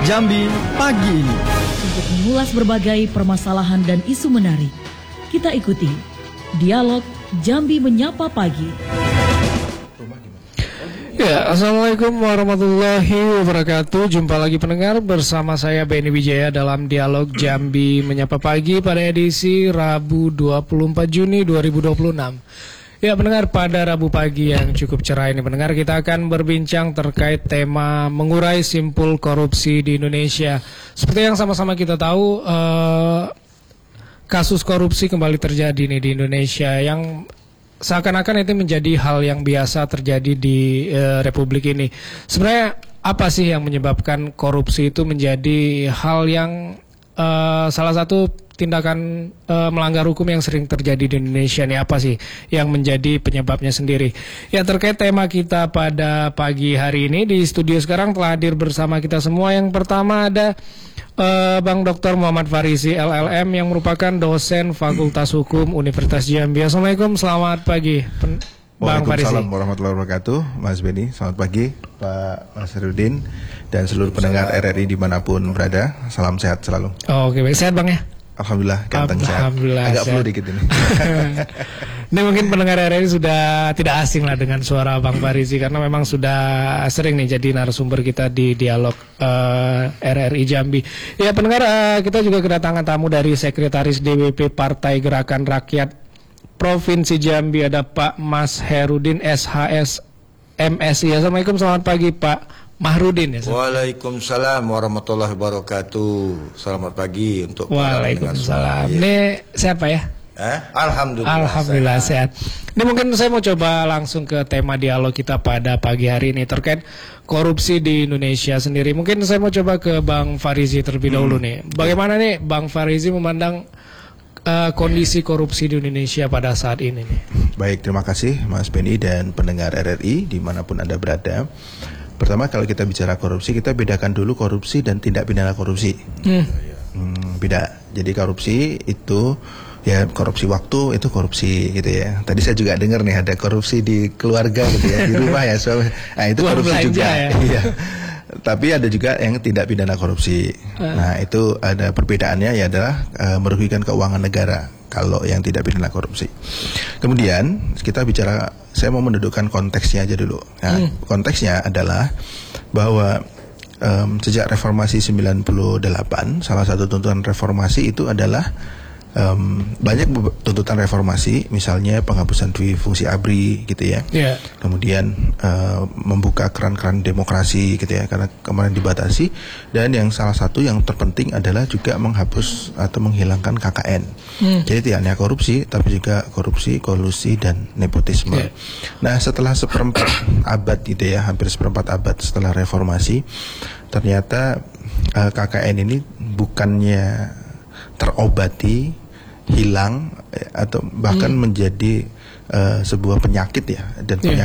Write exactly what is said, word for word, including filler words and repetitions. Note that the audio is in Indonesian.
Jambi pagi ini. Untuk mengulas berbagai permasalahan dan isu menarik, kita ikuti Dialog Jambi Menyapa Pagi. Ya, Assalamualaikum warahmatullahi wabarakatuh. Jumpa lagi pendengar bersama saya Benny Wijaya dalam Dialog Jambi Menyapa Pagi pada edisi Rabu dua puluh empat Juni dua ribu dua puluh enam. Ya pendengar, pada Rabu pagi yang cukup cerah ini pendengar, kita akan berbincang terkait tema mengurai simpul korupsi di Indonesia. Seperti yang sama-sama kita tahu, eh, kasus korupsi kembali terjadi nih di Indonesia yang seakan-akan itu menjadi hal yang biasa terjadi di uh, Republik ini. Sebenarnya apa sih yang menyebabkan korupsi itu menjadi hal yang uh, salah satu tindakan uh, melanggar hukum yang sering terjadi di Indonesia nih? Apa sih yang menjadi penyebabnya sendiri? Ya, terkait tema kita pada pagi hari ini di studio sekarang telah hadir bersama kita semua. Yang pertama ada Uh, Bang Doktor Muhammad Farizi L L M yang merupakan dosen Fakultas Hukum Universitas Jambi. Assalamualaikum, selamat pagi Pen- Bang Farizi. Waalaikumsalam warahmatullahi wabarakatuh, Mas Benny. Selamat pagi Pak Nasruddin dan seluruh pendengar R R I dimanapun berada. Salam sehat selalu. Oh, oke, baik. Sehat Bang ya? Alhamdulillah, ganteng sehat. Alhamdulillah, agak sehat. flu dikit ini. Ini mungkin pendengar R R I sudah tidak asing lah dengan suara Bang Farizi, karena memang sudah sering nih jadi narasumber kita di Dialog uh, R R I Jambi. Ya pendengar, uh, kita juga kedatangan tamu dari Sekretaris D W P Partai Gerakan Rakyat Provinsi Jambi, ada Pak Mas Herudin S H S M Si. Assalamualaikum, selamat pagi Pak Mahrudin. Ya, Waalaikumsalam warahmatullahi wabarakatuh. Selamat pagi untuk Waalaikumsalam. Ini siapa ya? Eh? Alhamdulillah. Alhamdulillah sehat. Ini mungkin saya mau coba langsung ke tema dialog kita pada pagi hari ini terkait korupsi di Indonesia sendiri. Mungkin saya mau coba ke Bang Farizi terlebih dahulu nih. Bagaimana nih Bang Farizi memandang uh, kondisi korupsi di Indonesia pada saat ini nih? Baik, terima kasih Mas Benny dan pendengar R R I dimanapun Anda berada. Pertama, kalau kita bicara korupsi, kita bedakan dulu korupsi dan tindak pidana korupsi. Hmm. Hmm, beda. Jadi korupsi itu ya korupsi waktu, itu korupsi gitu ya. Tadi saya juga dengar nih ada korupsi di keluarga gitu ya, di rumah ya. So, nah itu korupsi belanja, juga. Ya? Iya. Tapi ada juga yang tindak pidana korupsi. Uh. Nah itu ada perbedaannya ya adalah uh, merugikan keuangan negara kalau yang tidak pidana korupsi. Kemudian kita bicara, saya mau mendudukkan konteksnya aja dulu. Nah, hmm. konteksnya adalah bahwa um, sejak reformasi sembilan puluh delapan, salah satu tuntutan reformasi itu adalah Um, banyak tuntutan reformasi, misalnya penghapusan dui fungsi A B R I gitu ya. Yeah. Kemudian uh, membuka keran-keran demokrasi gitu ya, karena kemarin dibatasi. Dan yang salah satu yang terpenting adalah juga menghapus atau menghilangkan K K N. Hmm. Jadi tidak hanya korupsi, tapi juga korupsi, kolusi dan nepotisme. Yeah. Nah, setelah seperempat abad gitu ya, hampir seperempat abad setelah reformasi, ternyata uh, K K N ini bukannya terobati, hilang atau bahkan hmm. menjadi uh, sebuah penyakit ya, dan penyakit